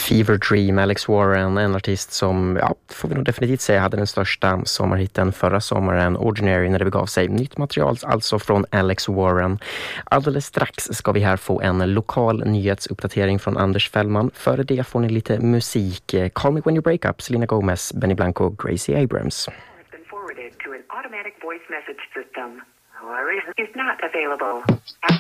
Fever Dream, Alex Warren, en artist som, ja, får vi nog definitivt säga, hade den största sommarhitten förra sommaren, Ordinary, när det begav sig. Nytt material alltså från Alex Warren. Alldeles strax ska vi här få en lokal nyhetsuppdatering från Anders Fällman. Före det får ni lite musik. Call Me When You Break Up, Selena Gomez, Benny Blanco, Gracie Abrams. To an automatic voice message system. Is not available.